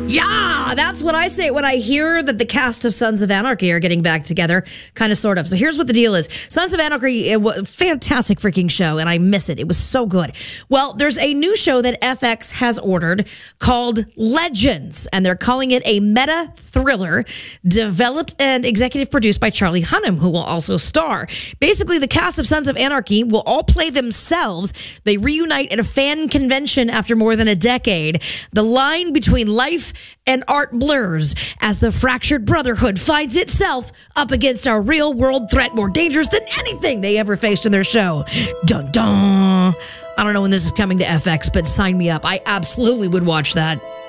Yeah, that's what I say when I hear that the cast of Sons of Anarchy are getting back together, kind of, sort of. So here's what the deal is. Sons of Anarchy, it was a fantastic freaking show, and I miss it. It was so good. Well, there's a new show that FX has ordered called Legends, and they're calling it a meta thriller developed and executive produced by Charlie Hunnam, who will also star. Basically, the cast of Sons of Anarchy will all play themselves. They reunite at a fan convention after more than a decade. The line between life and art blurs as the fractured brotherhood finds itself up against a real world threat more dangerous than anything they ever faced in their show. Dun dun. I don't know when this is coming to FX, but sign me up. I absolutely would watch that.